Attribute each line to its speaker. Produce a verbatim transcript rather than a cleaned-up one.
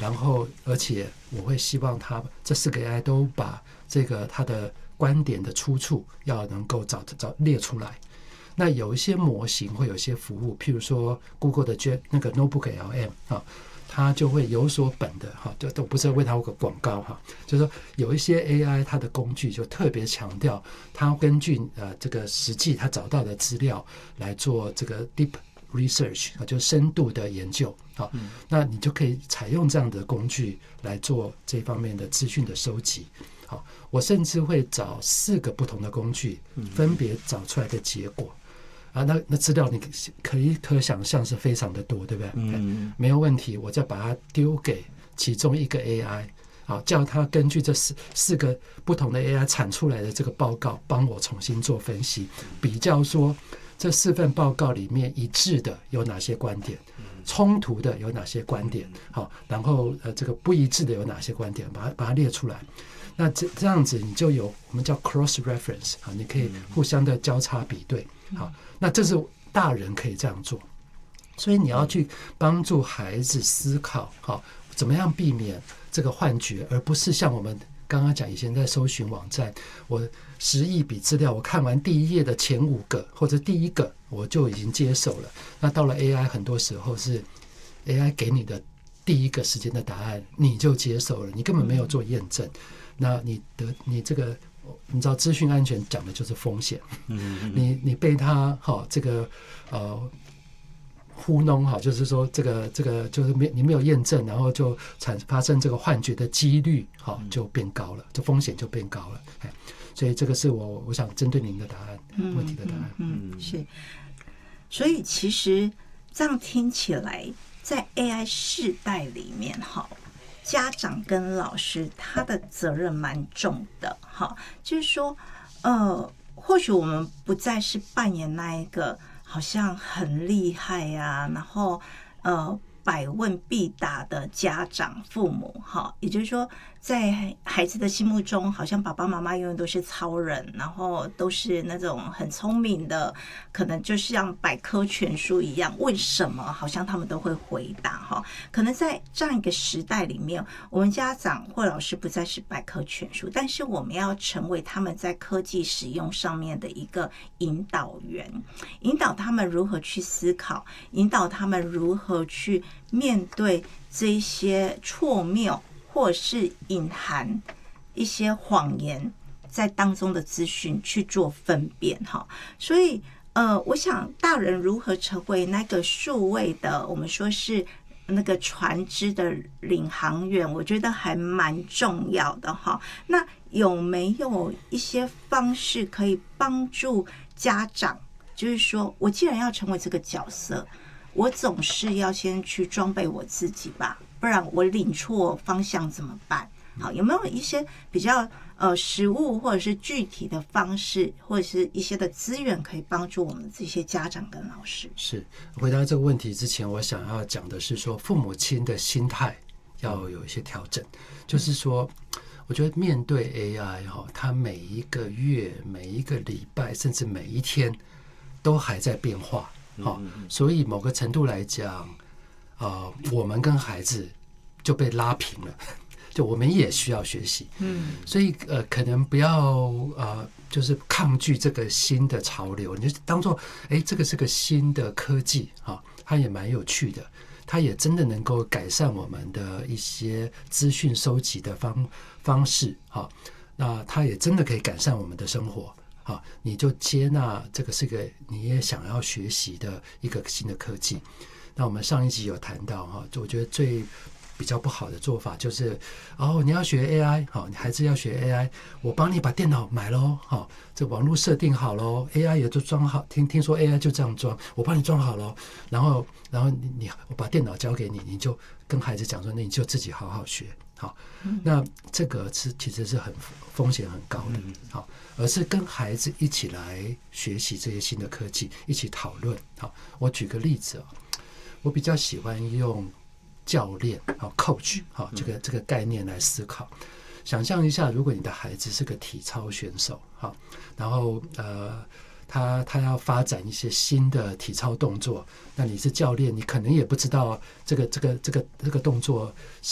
Speaker 1: 然后而且我会希望他这四个 A I 都把这个他的观点的出处要能够找找列出来。那有一些模型会有一些服务，譬如说 Google 的那个 Notebook L M 啊，它就会有所本的哈，就都不是为它有个广告哈，就是说有一些 A I 它的工具就特别强调，它根据呃这个实际它找到的资料来做这个 deep research 啊，就深度的研究啊，那你就可以采用这样的工具来做这方面的资讯的收集。好，我甚至会找四个不同的工具，分别找出来的结果。啊，那那资料你可以可想象是非常的多，对不对？嗯，没有问题，我再把它丢给其中一个 A I， 啊，叫它根据这四四个不同的 A I 产出来的这个报告，帮我重新做分析，比较说这四份报告里面一致的有哪些观点，冲突的有哪些观点，好，然后呃这个不一致的有哪些观点，把它把它列出来。那这这样子你就有我们叫 cross reference 啊，你可以互相的交叉比对。好，那这是大人可以这样做，所以你要去帮助孩子思考，好，怎么样避免这个幻觉，而不是像我们刚刚讲以前在搜寻网站，我十亿笔资料，我看完第一页的前五个或者第一个，我就已经接受了。那到了 A I， 很多时候是 A I 给你的第一个时间的答案，你就接受了，你根本没有做验证。那你的你这个。你知道资讯安全讲的就是风险，你你被他哈这个呃糊弄哈，就是说这个这个就是没你没有验证，然后就产发生这个幻觉的几率哈就变高了，这风险就变高了。哎，所以这个是我我想针对您的答案问题的答案。
Speaker 2: 嗯，是。所以其实这样听起来，在 A I 世代里面哈。家长跟老师他的责任蛮重的哈，就是说，呃，或许我们不再是扮演那一个好像很厉害呀、啊，然后呃百问必答的家长父母哈，也就是说，在孩子的心目中，好像爸爸妈妈永远都是超人，然后都是那种很聪明的，可能就像百科全书一样，问什么好像他们都会回答哈。可能在这样一个时代里面，我们家长或老师不再是百科全书，但是我们要成为他们在科技使用上面的一个引导员，引导他们如何去思考，引导他们如何去面对这些错谬或是隐含一些谎言在当中的资讯去做分辨哈。所以呃，我想大人如何成为那个数位的，我们说是那个船只的领航员，我觉得还蛮重要的哈。那有没有一些方式可以帮助家长，就是说我既然要成为这个角色，我总是要先去装备我自己吧，不然我领错方向怎么办？好，有没有一些比较呃实务或者是具体的方式，或者是一些的资源，可以帮助我们这些家长跟老师？
Speaker 1: 是回答这个问题之前，我想要讲的是说，父母亲的心态要有一些调整，就是说。我觉得面对 A I 哈，它每一个月、每一个礼拜，甚至每一天，都还在变化。好，所以某个程度来讲，呃，我们跟孩子就被拉平了，就我们也需要学习。嗯，所以呃，可能不要呃，就是抗拒这个新的潮流，你就当做哎，这个是个新的科技啊，它也蛮有趣的。它也真的能够改善我们的一些资讯收集的方方式，哈，那它也真的可以改善我们的生活，哈，你就接纳这个是个你也想要学习的一个新的科技。那我们上一集有谈到，哈，我觉得最比较不好的做法就是，哦，你要学 A I， 好，你孩子要学 A I， 我帮你把电脑买咯，好，这网络设定好咯， A I 也都装好，听听说 A I 就这样装，我帮你装好咯，然后然后你你我把电脑交给你，你就跟孩子讲说，那你就自己好好学，好，那这个是其实是很风险很高的，好，而是跟孩子一起来学习这些新的科技，一起讨论，好，我举个例子哦，我比较喜欢用。教练啊 ，coach 啊，这个这个概念来思考。想象一下，如果你的孩子是个体操选手，哈，然后呃，他他要发展一些新的体操动作，那你是教练，你可能也不知道这个这个这个这个动作